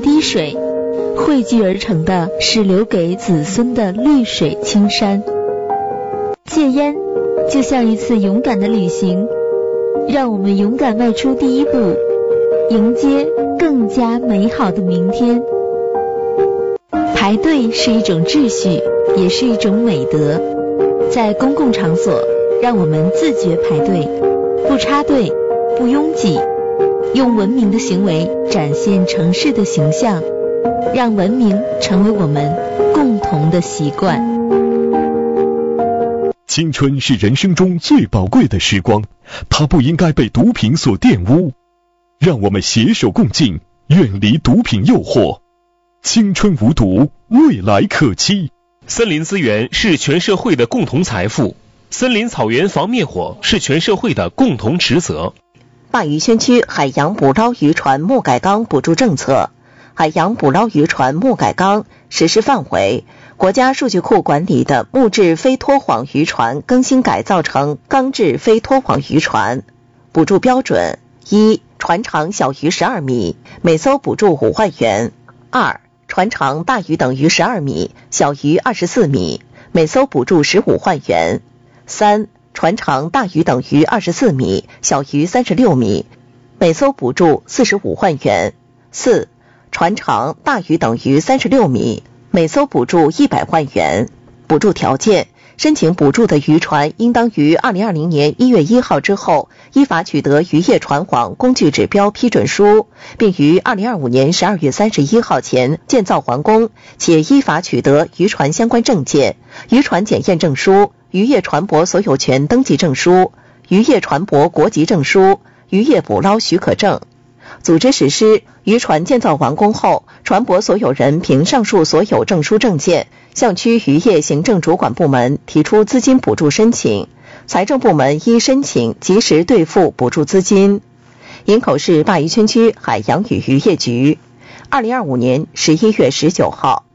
滴水，汇聚而成的是留给子孙的绿水青山。戒烟就像一次勇敢的旅行，让我们勇敢迈出第一步，迎接更加美好的明天。排队是一种秩序，也是一种美德。在公共场所，让我们自觉排队，不插队，不拥挤，用文明的行为展现城市的形象，让文明成为我们共同的习惯。 青春是人生中最宝贵的时光，它不应该被毒品所玷污。让我们携手共进，远离毒品诱惑。青春无毒，未来可期。 森林资源是全社会的共同财富，森林草原防灭火是全社会的共同职责。 鲅鱼圈区海洋捕捞渔船末改缸补助政策。海洋捕捞渔船末改缸实施范围：国家数据库管理的木质非拖网渔船更新改造成钢制非拖网渔船。补助标准：一、船长小于12米，每艘补助5万元；二、船长大于等于12米，小于24米，每艘补助15万元；三、船长大于等于24米，小于36米，每艘补助45万元；四、船长大于等于36米，每艘补助100万元。补助条件：申请补助的渔船应当于2020年1月1号之后依法取得渔业船网工具指标批准书，并于2025年12月31号前建造完工，且依法取得渔船相关证件、渔船检验证书、渔业船舶所有权登记证书、渔业船舶国籍证书、渔业捕捞许可证。组织实施：渔船建造完工后，船舶所有人凭上述所有证书证件，向区渔业行政主管部门提出资金补助申请，财政部门依申请及时兑付补助资金。营口市鲅鱼圈区海洋与渔业局，2025年11月19号。